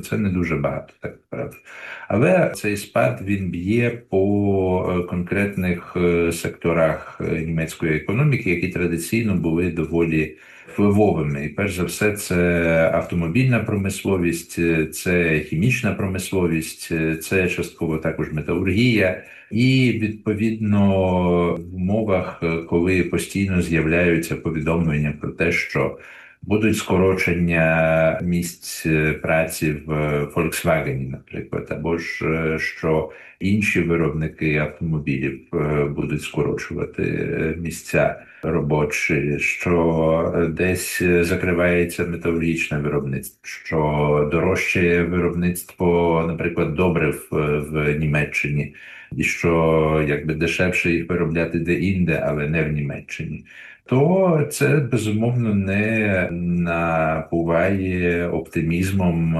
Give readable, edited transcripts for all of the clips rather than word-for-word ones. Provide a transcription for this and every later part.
це не дуже багато, так правда. Але цей спад він б'є по конкретних секторах німецької економіки, які традиційно були доволі впливовими. І перш за все, це автомобільна промисловість, це хімічна промисловість, це частково також металургія. І відповідно в умовах, коли постійно з'являються повідомлення про те, що будуть скорочення місць праці в Volkswagen, наприклад, або ж що інші виробники автомобілів будуть скорочувати місця робочі, що десь закривається металургічне виробництво, що дорожчає виробництво, наприклад, добрив в Німеччині, і що якби дешевше їх виробляти де-інде, але не в Німеччині, то це, безумовно, не набуває оптимізмом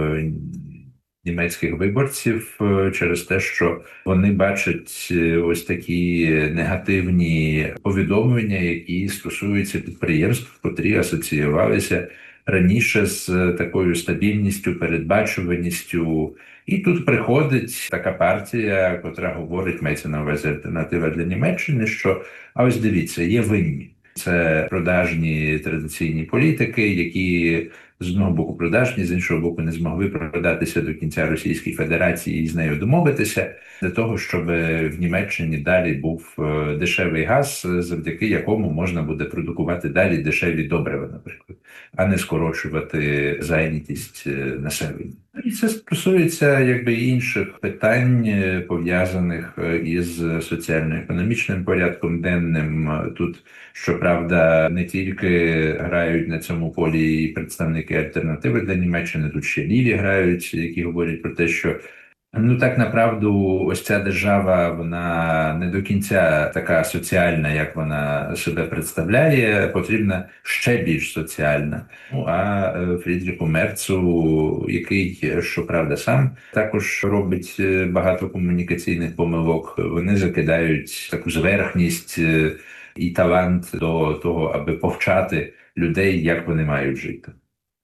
німецьких виборців через те, що вони бачать ось такі негативні повідомлення, які стосуються підприємств, котрі асоціювалися раніше з такою стабільністю, передбачуваністю. І тут приходить така партія, котра говорить, мається на увазі альтернатива для Німеччини, що, а ось дивіться, є винні. Це продажні традиційні політики, які з одного боку продажні, з іншого боку не змогли продатися до кінця Російській Федерації і з нею домовитися, для того, щоб в Німеччині далі був дешевий газ, завдяки якому можна буде продукувати далі дешеві добрива, наприклад, а не скорочувати зайнятість населення. І це стосується якби інших питань, пов'язаних із соціально-економічним порядком денним. Тут, щоправда, не тільки грають на цьому полі і представники альтернативи для Німеччини, тут ще ліві грають, які говорять про те, що так направду ось ця держава, вона не до кінця така соціальна, як вона себе представляє, потрібна ще більш соціальна. А Фрідріху Мерцу, який, щоправда, сам також робить багато комунікаційних помилок, вони закидають таку зверхність і талант до того, аби повчати людей, як вони мають жити.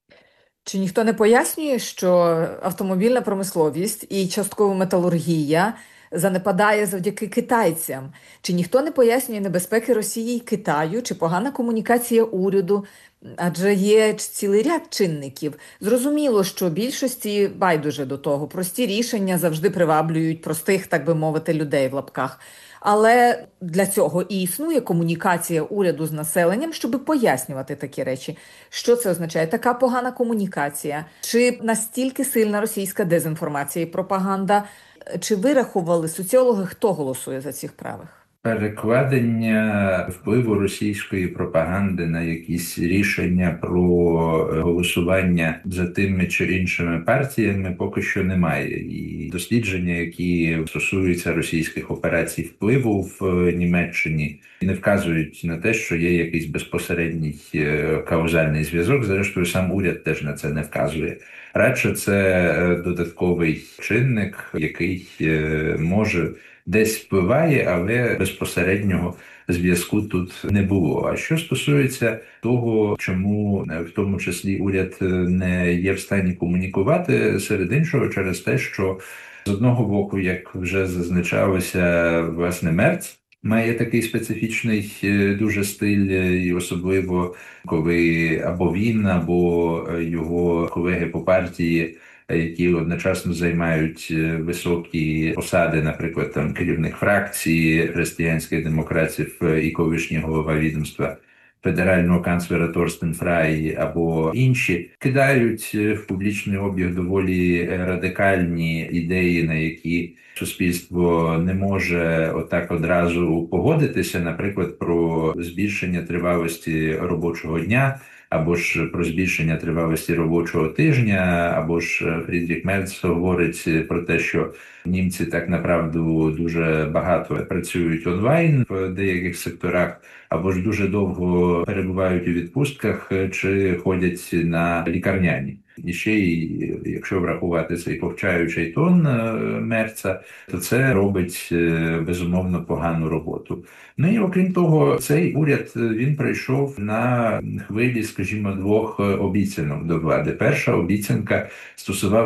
Чи ніхто не пояснює, що автомобільна промисловість і частково металургія занепадає завдяки китайцям? Чи ніхто не пояснює небезпеки Росії і Китаю, чи погана комунікація уряду? Адже є цілий ряд чинників. Зрозуміло, що більшості байдуже до того. Прості рішення завжди приваблюють простих, так би мовити, людей в лапках. Але для цього і існує комунікація уряду з населенням, щоб пояснювати такі речі. Що це означає? Така погана комунікація? Чи настільки сильна російська дезінформація і пропаганда? Чи вирахували соціологи, хто голосує за цих правих? Перекладення впливу російської пропаганди на якісь рішення про голосування за тими чи іншими партіями поки що немає. І дослідження, які стосуються російських операцій впливу в Німеччині, не вказують на те, що є якийсь безпосередній каузальний зв'язок. Зрештою, сам уряд теж на це не вказує. Радше це додатковий чинник, який може десь впливає, але безпосереднього зв'язку тут не було. А що стосується того, чому в тому числі уряд не є в стані комунікувати, серед іншого через те, що з одного боку, як вже зазначалося, власне, Мерц має такий специфічний дуже стиль, і особливо коли або він, або його колеги по партії, які одночасно займають високі посади, наприклад, там керівник фракції християнських демократів і колишній голова відомства федерального канцлера Торстен Фрай або інші, кидають в публічний обіг доволі радикальні ідеї, на які суспільство не може отак одразу погодитися, наприклад, про збільшення тривалості робочого дня, або ж про збільшення тривалості робочого тижня, або ж Фрідріх Мерц говорить про те, що німці так направду дуже багато працюють онлайн в деяких секторах, або ж дуже довго перебувають у відпустках чи ходять на лікарняні. І ще й, якщо врахувати цей повчаючий тон Мерца, то це робить, безумовно, погану роботу. Ну і окрім того, цей уряд, він прийшов на хвилі, скажімо, двох обіцянок до влади. Перша обіцянка стосувалася